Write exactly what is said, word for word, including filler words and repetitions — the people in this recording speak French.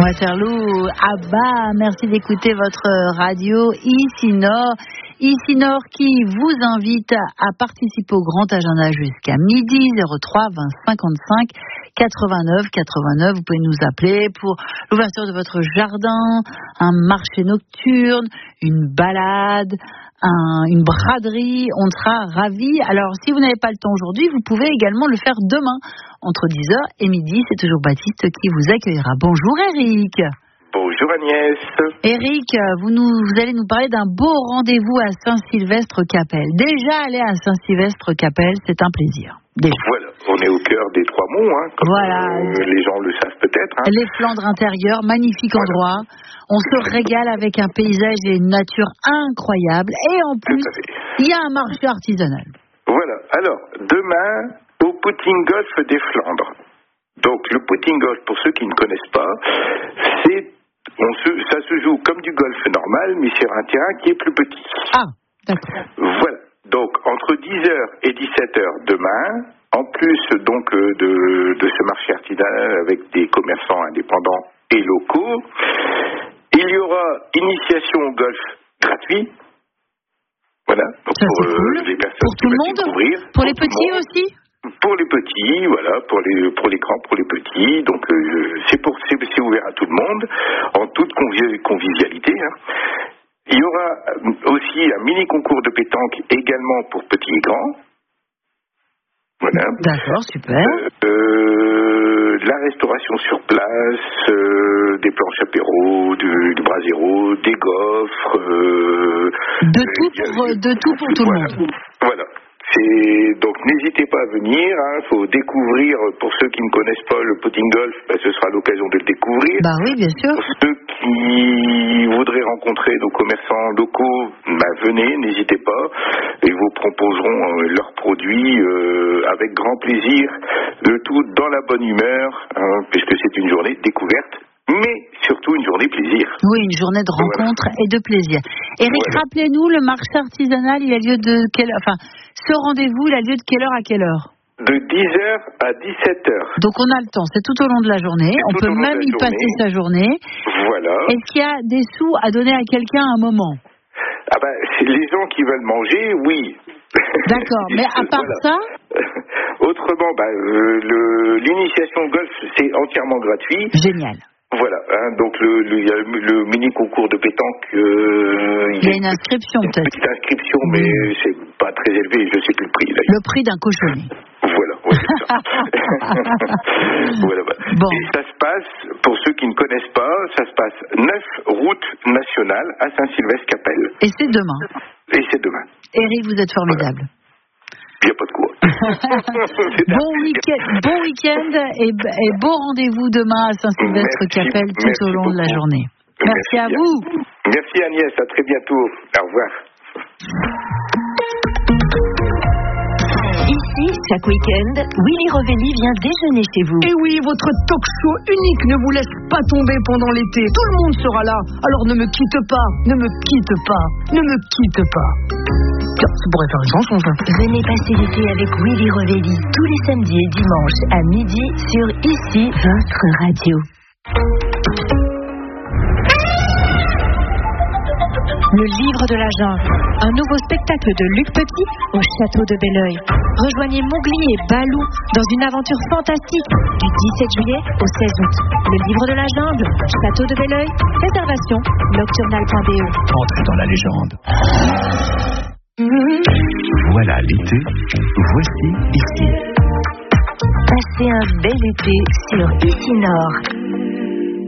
Waterloo, Abba, merci d'écouter votre radio Ici Nord. Ici Nord qui vous invite à participer au grand agenda jusqu'à midi, zéro trois vingt cinquante-cinq quatre-vingt-neuf quatre-vingt-neuf. Vous pouvez nous appeler pour l'ouverture de votre jardin, un marché nocturne, une balade, un, une braderie. On sera ravis. Alors, si vous n'avez pas le temps aujourd'hui, vous pouvez également le faire demain, entre dix heures et midi. C'est toujours Baptiste qui vous accueillera. Bonjour Eric. Bonjour Agnès. Eric, vous, nous, vous allez nous parler d'un beau rendez-vous à Saint-Sylvestre-Capelle. Déjà aller à Saint-Sylvestre-Capelle, c'est un plaisir. Déjà. Voilà, on est au cœur des Trois Monts, hein, comme voilà. euh, les gens le savent peut-être. Hein. Les Flandres intérieures, magnifique voilà. endroit. On se régale avec un paysage et une nature incroyable. Et en plus, il y a un marché artisanal. Voilà, alors, demain, au Putting Golf des Flandres. Donc, le Putting Golf, pour ceux qui ne connaissent pas, c'est On se, ça se joue comme du golf normal, mais sur un terrain qui est plus petit. Ah, d'accord. Voilà. Donc, entre dix heures et dix-sept heures demain, en plus donc euh, de, de ce marché artisanal avec des commerçants indépendants et locaux, il y aura initiation au golf gratuit. Voilà. Donc ça, pour c'est euh, cool. les personnes pour qui tout le veulent monde découvrir. Pour, pour les petits aussi Pour les petits, voilà, pour les pour les grands, pour les petits. Donc euh, c'est pour c'est, c'est ouvert à tout le monde, en toute convi- convivialité. Hein. Il y aura aussi un mini concours de pétanque également pour petits et grands. Voilà. D'accord, super. Euh, euh, la restauration sur place, euh, des planches apéro, du, du brasero, des gaufres. Euh, de tout pour euh, de tout pour tout voilà. le monde. Voilà. C'est, donc n'hésitez pas à venir, il hein, faut découvrir, pour ceux qui ne connaissent pas le putting golf, bah, ce sera l'occasion de le découvrir. Bah oui, bien sûr. Pour ceux qui voudraient rencontrer nos commerçants locaux, bah, venez, n'hésitez pas, et vous proposeront euh, leurs produits euh, avec grand plaisir, le tout dans la bonne humeur, hein, puisque c'est une journée découverte. Mais surtout une journée plaisir. Oui, une journée de rencontre voilà. et de plaisir. Eric, voilà. rappelez-nous, le marché artisanal, il a lieu de quelle heure, enfin, ce rendez-vous, il a lieu de quelle heure à quelle heure? De dix heures à dix-sept heures. Donc on a le temps, c'est tout au long de la journée. C'est on peut même y passer sa journée. Voilà. Est-ce qu'il y a des sous à donner à quelqu'un à un moment? Ah ben, c'est les gens qui veulent manger, oui. D'accord, mais à part voilà. ça autrement, bah, euh, le, l'initiation au golf, c'est entièrement gratuit. Génial. Voilà, hein, donc le, le, le, le mini concours de pétanque, euh, il y a une inscription une peut-être. Une petite inscription, mais mmh. c'est pas très élevé, je sais plus le prix. D'ailleurs. Le prix d'un cochonnet. Voilà, ouais, c'est ça. voilà, voilà. Bon. Et ça se passe, pour ceux qui ne connaissent pas, ça se passe neuf route nationale à Saint-Sylvestre-Capelle. Et c'est demain. Et c'est demain. Eric, vous êtes formidable. Voilà. Il n'y a pas de quoi. bon week-end, bon week-end et, et beau rendez-vous demain à Saint-Sylvestre-Capelle tout merci au long beaucoup. de la journée. Merci, merci à bien. vous. Merci Agnès, à très bientôt. Au revoir. Ici, chaque week-end, Willy Rovelli vient déjeuner chez vous. Et oui, votre talk show unique ne vous laisse pas tomber pendant l'été. Tout le monde sera là. Alors ne me quitte pas, ne me quitte pas, ne me quitte pas. Tiens, ça pourrait faire une chanson, ça. Venez passer l'été avec Willy Rovelli tous les samedis et dimanches à midi sur Ici, votre radio. Le livre de la jungle, un nouveau spectacle de Luc Petit au château de Belleuil. Rejoignez Mowgli et Balou dans une aventure fantastique du dix-sept juillet au seize août. Le livre de la jungle, château de Belleuil, réservation nocturnal point b e. Entrez dans la légende. Voilà l'été, voici Ici. Passez un bel été sur Ici Nord.